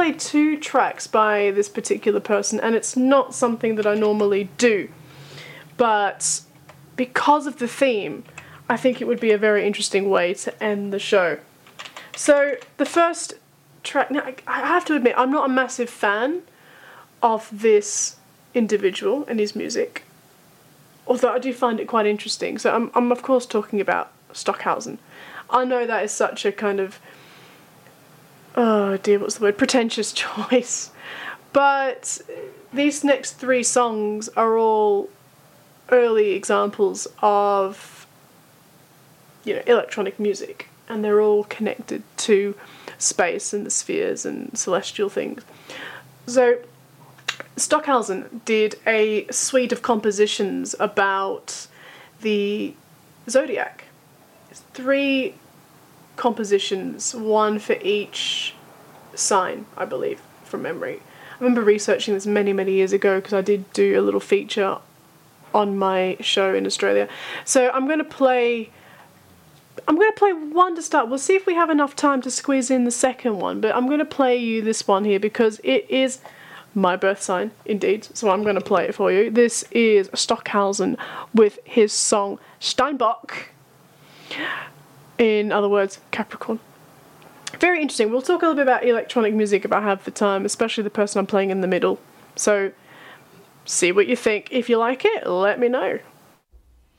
play 2 tracks by this particular person, and it's not something that I normally do. But because of the theme, I think it would be a very interesting way to end the show. So the first track, now I have to admit, I'm not a massive fan of this individual and his music, although I do find it quite interesting. So I'm of course talking about Stockhausen. I know that is such a kind of, oh dear, what's the word, pretentious choice, but these next 3 songs are all early examples of, you know, electronic music, and they're all connected to space and the spheres and celestial things. So Stockhausen did a suite of compositions about the zodiac. It's 3 compositions, 1 for each sign, I believe, from memory. I remember researching this many, many years ago because I did do a little feature on my show in Australia. So I'm going to play one to start. We'll see if we have enough time to squeeze in the second one, but I'm going to play you this one here because it is my birth sign, indeed. So I'm going to play it for you. This is Stockhausen with his song Steinbock. In other words, Capricorn. Very interesting. We'll talk a little bit about electronic music if I have the time, especially the person I'm playing in the middle. So see what you think. If you like it, let me know.